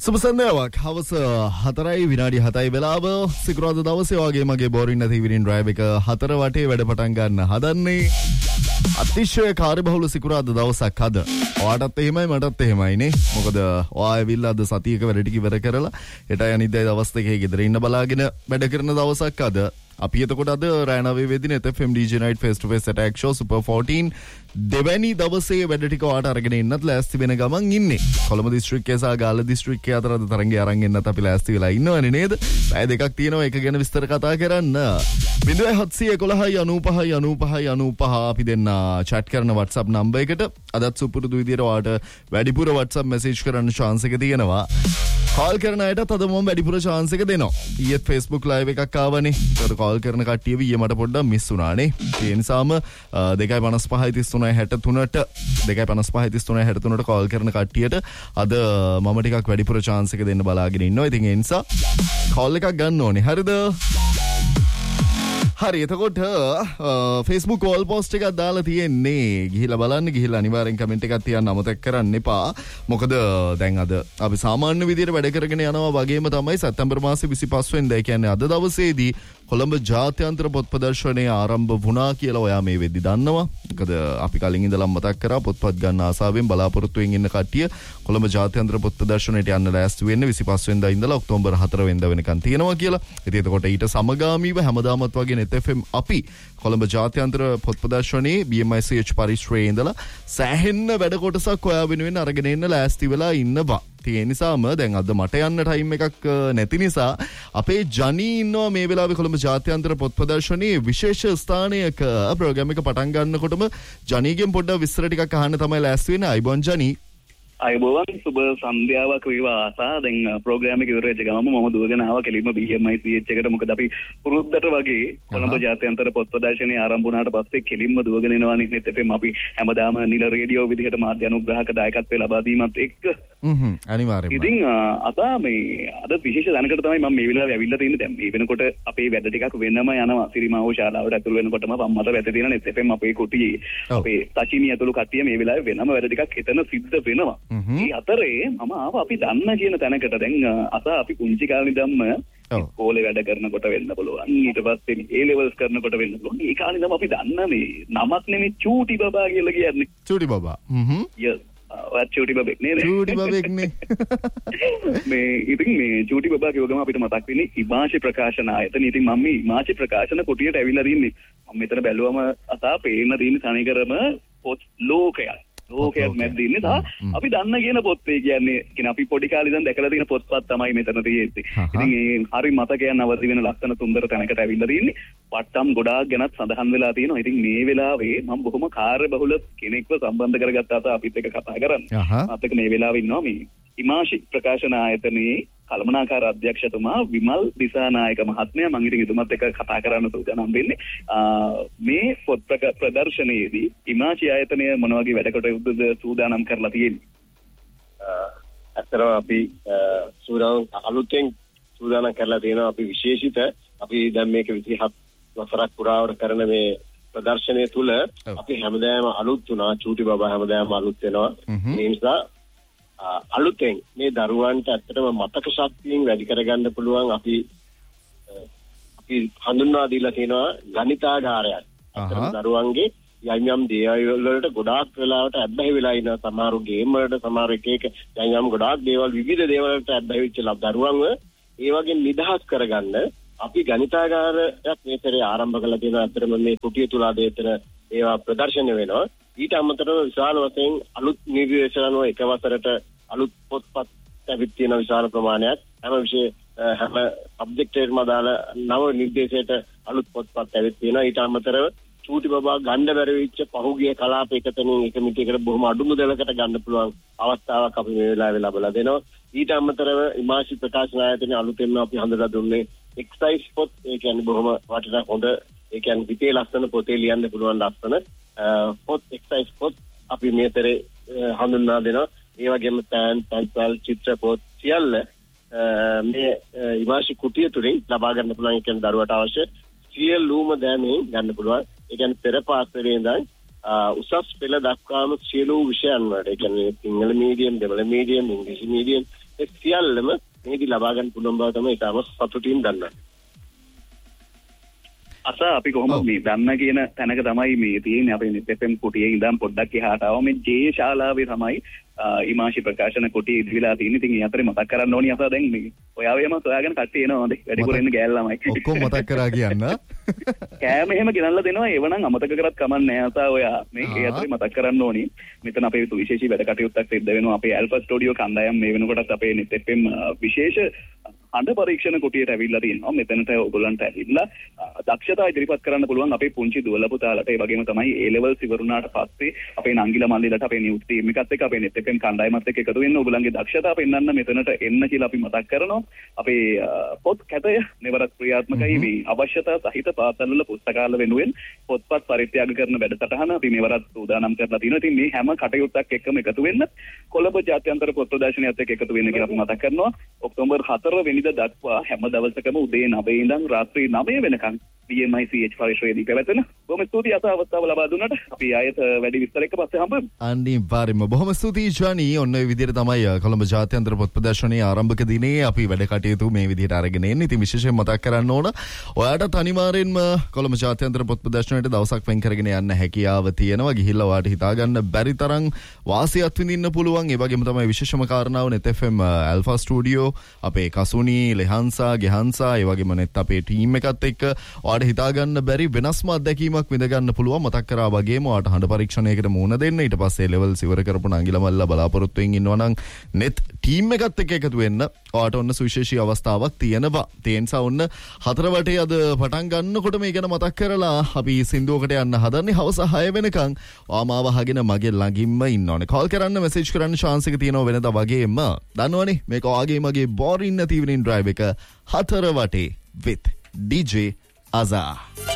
සුබසන්දයාවක් හවස 4යි විනාඩි 7යි වෙලාව සිකුරාදා දවසේ වගේ මගේ බෝරින් නැති ඉවිනින් ඩ්‍රයිව් එක 4 වටේ වැඩ පටන් ගන්න හදන්නේ අතිශය කාර්යබහුල සිකුරාදා දවසක් අද. ඔයාටත් එහෙමයි මටත් එහෙමයිනේ. මොකද ඔයා ඇවිල්ලා අද සතියක වැඩ ටික ඉවර කරලා හෙට අනිද්දා දවස් දෙකේ ගෙදර ඉන්න බලාගෙන වැඩ කරන දවසක් අද. අපි එතකොට අද රෑ 9 වෙදින FM DJ Night Face to Face Attack Show Super 14 දෙවැනි දවසේ වැඩ ටික ඔයාට අරගෙන ඉන්නත් ලෑස්ති වෙන ගමන් ඉන්නේ. කොළඹ දිස්ත්‍රික්කයේ සහ ගාල්ල දිස්ත්‍රික්කයේ අතර අද තරංගේ අරන් එන්නත් අපි ලෑස්ති වෙලා ඉන්නවනේ නේද? පැය දෙකක් තියෙනවා ඒක ගැන විස්තර කතා කරන්න. 0711959595 අපි දෙන්න chat කරන WhatsApp number එකට අදත් සුපුරුදු විදියට ඔයාට වැඩිපුර WhatsApp message කරන්න chance එක තියෙනවා. කෝල් කරන අයටත් අද මම වැඩිපුර chance එක දෙනවා. ඊයේ Facebook live එකක් ආවනේ. ඒකට කෝල් කරන කට්ටිය ඊයේ මට පොඩ්ඩක් මිස් වුණානේ. ඒ නිසාම 2556363ට 2556363ට කෝල් කරන කට්ටියට අද මම ටිකක් වැඩිපුර chance එක දෙන්න බලාගෙන ඉන්නවා. ඉතින් ඒ නිසා කෝල් එකක් ගන්න ඕනේ. හරිද? හරි එතකොට Facebook wall post එකක් දාලා තියෙන්නේ. ගිහිල්ලා බලන්න. ගිහිල්ලා අනිවාර්යෙන් කමෙන්ට් එකක් තියන්න අමතක කරන්න එපා. මොකද දැන් අද අපි සාමාන්‍ය විදියට වැඩ කරගෙන යනවා වගේම තමයි සැප්තැම්බර් මාසේ 25 වෙනිදා කියන්නේ අද දවසේදී කොළඹ ජාත්‍යන්තර පොත් ප්‍රදර්ශනය ආරම්භ වුණා කියලා ඔයා මේ වෙද්දි දන්නවා. මොකද අපි කලින් ඉඳලා මතක් කරා පොත්පත් ගන්න ආසාවෙන් බලාපොරොත්තුෙන් ඉන්න කට්ටිය කොළඹ ජාත්‍යන්තර පොත් ප්‍රදර්ශනයට යන්න ලෑස්ති වෙන්නේ 25 වෙනිදා ඉඳලා ඔක්තෝබර් 4 වෙනිදා වෙනකන් තියෙනවා කියලා. ඉතින් එතකොට ඊට සමගාමීව හැමදාමත් වගේ net FM අපි කොළඹ ජාත්‍යන්තර පොත් ප්‍රදර්ශනයේ BMICH පරිශ්‍රයේ ඉඳලා සෑහෙන්න වැඩ කොටසක් ඔයා වෙනුවෙන් අරගෙන එන්න ලෑස්ති වෙලා ඉන්නවා. ඒ නිසාම දැන් අද මට යන්න ටයිම් එකක් නැති නිසා අපේ ජනී ඉන්නවා මේ වෙලාවේ කොළඹ ජාත්‍යන්තර පොත් ප්‍රදර්ශනයේ විශේෂ ස්ථානයක ප්‍රෝග්‍රෑම් එක පටන් ගන්නකොටම ජනීගෙන් පොඩ්ඩක් විස්තර ටිකක් අහන්න තමයි ලෑස්ති වෙන්නේ. අයිබෝන් ජනී. අයිබෝවන් සුබ සන්ධ්‍යාවක් වේවා ආසා. දැන් ප්‍රෝග්‍රෑම් එක ඉවර වෙච්ච ගමන් මම දුවගෙන ආවා කෙලින්ම BMICH එකට. මොකද අපි පුරුද්දට වගේ කොළඹ ජාත්‍යන්තර පොත් ප්‍රදර්ශනය ආරම්භ වුණාට පස්සේ කෙලින්ම දුවගෙන එනවා නෙත් FM අපි හැමදාම නිල රේඩියෝ විදිහට මාධ්‍ය අනුග්‍රහක දායකත්වය ලබා දීමත් එක්ක අනිවාර්යයෙන්ම. ඉතින් අදා මේ අද විශේෂ දැනකට තමයි මම මේ වෙලාවේ ඇවිල්ලා තියෙන්නේ. දැන් මේ වෙනකොට අපේ වැඩ ටිකක් වෙනම යනවා. සිරිමාවෝ ශාලාවට ඇතුළු වෙනකොටම මට වැද තියෙන net FM අපේ කුටියේ අපේ සචිනි ඇතුළු කට්ටිය මේ වෙලාවේ වෙනම වැඩ ටිකක් එතන සිද්ධ වෙනවා. මේ අතරේ මම ආවා අපි දන්න කියන තැනකට. දැන් අසා අපි පුංචි කාලේ ඉඳන්ම ඉස්කෝලේ වැඩ කරනකොට වෙන්න පුළුවන්. ඊට පස්සේ A levels කරනකොට වෙන්න පුළුවන්. ඒ කාලේ ඉඳන් අපි දන්න මේ නමක් නෙමෙයි චූටි බබා කියලා කියන්නේ. චූටි බබා. yes. චූටි බබෙක් නේද? චූටි බබෙක් නේ. මේ ඉතින් මේ චූටි බබා කියව ගම අපිට මතක් වෙන්නේ ඉමාශි ප්‍රකාශන ආයතන. ඉතින් මම මේ ඉමාශි ප්‍රකාශන කුටියට ඇවිල්ලා ඉන්නේ. මම මෙතන බැලුවම අසා පේන්න තියෙන තනිකරම පොත් ලෝකයක්. ලෝකයක් මැද්දේ ඉන්නේ. අපි දන්න කියන පොත් ඒ කියන්නේ අපි පොඩි කාලේ ඉඳන් දැකලා තියෙන පොත්පත් තමයි මෙතන තියෙන්නේ. ඉතින් ඒ හරි මතකයන් අවදි වෙන ලස්සන සුන්දර තැනකට ඇවිල්ලා තියෙන්නේ. පට්ටම් ගොඩාක් ගැනත් සඳහන් වෙලා තියෙනවා. ඉතින් මේ වෙලාවේ මම බොහොම කාර්යබහුල කෙනෙක්ව සම්බන්ධ කරගත්තා තා අපිත් එක්ක කතා කරන්න. මාත් එක්ක මේ වෙලාවේ ඉන්නවා මේ ඉමාශි ප්‍රකාශන ආයතනයේ කළමනාකාර අධ්‍යක්ෂතුමා විමල් දිසානායක මහත්මයා. මම ඉතින් එතුමත් එක්ක කතා කරන්න සූදානම් වෙන්නේ. මේ පොත් ප්‍රදර්ශනයේදී ඉමාශි ආයතනය මොන වගේ වැඩ කටයුතුද සූදානම් කරලා තියෙන්නේ? අතරම අපි අලුතෙන් සූදානම් කරලා තියෙනවා. අපි විශේෂිත අපි දැන් මේක 27 වසරක් පුරාවට කරන මේ ප්‍රදර්ශනය තුල අපි හැමදාම අලුත් වුණා. චූටි බබා හැමදාම අලුත් වෙනවා. ඒ නිසා අලුතෙන් මේ දරුවන්ට ඇත්තටම මතක ශක්තියෙන් වැඩි කරගන්න පුළුවන් අපි හඳුන්වා දීලා තියෙනවා ගණිතාගාරයක්. අතන දරුවන්ගේ යම් දේවල් වලට ගොඩාක් වෙලාවට ඇබ්බැහි වෙලා ඉන්න සමහරු ගේම් වලට සමහරු එක යම් ගොඩාක් දේවල් විවිධ දේවල් වලට ඇබ්බැහි වෙච්ච දරුවන්ව ඒ වගේ නිදහස් කරගන්න අපි ගණිතාගාරයක් මේතරේ ආරම්භ කළා තියෙනවා. අතරම මේ කුටිය තුල ආද එතන ඒවා ප්‍රදර්ශනය වෙනවා. ඊට අමතරව විශාල වශයෙන් අලුත් නිර්දේශනවල එක වසරට අලුත් පොත්පත් ලැබිත් තියෙන විශාල ප්‍රමාණයක්. හැම සබ්ජෙක්ට් එකකම දාලා නව නිර්දේශයට අලුත් පොත්පත් ලැබිත් තියෙනවා. ඊට අමතරව චූටි බබා ගන්න බැරි වෙච්ච පහුගිය කලාපයක තනින් එක මිටියකට බොහොම අඩු මුදලකට ගන්න පුළුවන් අවස්ථාවක් අපි මේ වෙලාවේ ලබලා දෙනවා. ඊට අමතරව ඉමාශි ප්‍රකාශන ආයතනයේ අලුතෙන්ම අපි හඳලා දුන්නේ එක්සයිස් පොත්. ඒ කියන්නේ බොහොම වටිනා හොඳ ඒ කියන්නේ පිටේ ලස්සන පොතේ ලියන්න පුළුවන් ලස්සන පොත් එක්සයිස් පොත් අපි මේතරේ හඳුන්වා දෙනවා. ඒ වගේම පෙන්සිල් චිත්‍ර පොත් සියල්ල මේ ඉමාශි කුටිය තුලින් ලබා ගන්න පුළුවන්. ඒ කියන්නේ දරුවට අවශ්‍ය සියලුම දෑමෙන් ගන්න පුළුවන්. ඒ කියන්නේ පෙර පාසලේ ඉඳන් උසස් පෙළ දක්වාම සියලු විෂයන් වලට, ඒ කියන්නේ සිංහල මීඩියම්, දෙමළ මීඩියම්, ඉංග්‍රීසි මීඩියම් ඒ සියල්ලම මේදී ලබා ගන්න පුළුවන් බව තමයි ඊටම සතුටින් දන්නවා. අසා අපි කොහොමද මේ දන්න කියන තැනක තමයි මේ තියෙන්නේ. අපේ net FM කුටියේ ඉඳන් පොඩ්ඩක් එහාට ආව මේ ජේ ශාලාවේ තමයි ඉමාශි ප්‍රකාශන කුටිය ඉදිරිලා තියෙන්නේ. ඉතින් ඒ අතරේ මතක් කරන්න ඕනි අසා දැන් මේ ඔයාවේම සොයාගෙන කට්ටිය එනවාද වැඩිපුර එන්න ගෑල් ළමයි ඔක්කොම මතක් කරා කියන්න කෑම එහෙම ගෙනල්ලා දෙනවා. ඒවනම් අමතක කරත් කමක් නැහැ අසා. ඔයා මේ ඒ අතරේ මතක් කරන්න ඕනි මෙතන අපේ සුවිශේෂී වැඩ කටයුත්තක් සිද්ධ වෙනවා. අපේ ඇල්ෆා ස්ටුඩියෝ කණ්ඩායම් මේ වෙනකොටත් අපේ net FM විශේෂ අඬ පරීක්ෂණ කුටියට ඇවිල්ලා තියෙනවා. මෙතනට ඔයගොල්ලන්ට ඇවිල්ලා දක්ෂතා ඉදිරිපත් කරන්න පුළුවන් අපේ පුංචි දුවල පුතාලට. ඒ වගේම තමයි A levels ඉවරුණාට පස්සේ අපේ නංගිලා මල්ලිලට අපේ නිවුස් ටීම් එකත් එක්ක අපේ net FM කණ්ඩායමත් එක්ක එකතු වෙන්න ඔයගොල්ලන්ගේ දක්ෂතා පෙන්වන්න මෙතනට එන්න කියලා අපි මතක් කරනවා. අපේ පොත් කැටය මෙවරත් ක්‍රියාත්මකයි. මේ අවශ්‍යතා සහිත පාසල්වල පුස්තකාල වෙනුවෙන් පොත්පත් පරිත්‍යාග කරන වැඩසටහන අපි මෙවරත් සූදානම් කරලා තියෙනවා. ඉතින් මේ හැම කටයුත්තක් එක්කම එකතු වෙන්න කොළඹ ජාත්‍යන්තර පොත් ප්‍රදර්ශනයත් එක්ක එකතු වෙන්න කියලා අපි මතක් කරනවා. ඔක්තෝබර් 4 වෙනිදා දක්වා හැම දවසකම උදේ 9 ඉඳන් රාත්‍රී 9 වෙනකන් BMICH පරිශ්‍රයේදී පැවැතෙන. බොහොම ස්තුතියි අත අවස්ථාව ලබා දුන්නට. අපි ආයෙත් වැඩි විස්තර එක්ක පස්සේ හම්බෙමු. අනිවාර්යයෙන්ම බොහොම ස්තුතියි ජානි. ඔන්න ඔය විදිහට තමයි කොළඹ ජාත්‍යන්තර පොත් ප්‍රදර්ශනයේ ආරම්භක දිනේ අපි වැඩ කටයුතු මේ විදිහට අරගෙන එන්නේ. ඉතින් විශේෂයෙන් මතක් කරන්න ඕන ඔයාට අනිවාර්යෙන්ම කොළඹ ජාත්‍යන්තර පොත් ප්‍රදර්ශනයට දවසක් වෙන් කරගෙන යන්න හැකියාව තියෙනවා. ගිහිල්ලා ඔයාට හිතා ගන්න බැරි තරම් වාසියක් විඳින්න පුළුවන්. ඒ වගේම තමයි විශේෂම කාරණාව net FM ඇල්ෆා ස්ටුඩියෝ අපේ කසුනි ලෙහන්සා ගෙහන්සා ඒ වගේම net අපේ ටීම් එකත් එක්ක ඔයාට හිතා ගන්න බැරි වෙනස්ම අත්දැකීමක් විඳ ගන්න පුළුවන්. මතක් කරා වගේම ඔයාට හඬ පරීක්ෂණයකට මුහුණ දෙන්න ඊට පස්සේ ලෙවල්ස් ඉවර කරපු නංගිලා මල්ලා බලාපොරොත්තු වෙමින් ඉන්නවා නම් net ටීම් එකත් එක්ක එකතු වෙන්න ඔයාට ඔන්න සුවිශේෂී අවස්ථාවක් තියෙනවා. ඒ නිසා ඔන්න 4 වටේ අද පටන් ගන්නකොට මේ ගැන මතක් කරලා අපි සින්දුවකට යන්න හදන්නේ. හවස 6 වෙනකන් ආමාව අහගෙන මගේ ළඟින්ම ඉන්න ඕනේ. කෝල් කරන්න මෙසේජ් කරන්න chance එක තියෙනවා වෙනදා වගේම. දන්නවනේ මේක ඔයාගේ මගේ බෝරින් නැති ඉවනින් ඩ්‍රයිව් එක 4 වටේ with DJ Azar.